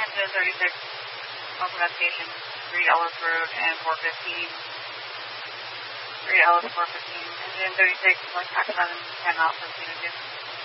Austin 36, Coconut Station, 3 Ellis Road, and 415. 3 Ellis 415. Engine 36, contact 11, 10 out for Phoenix.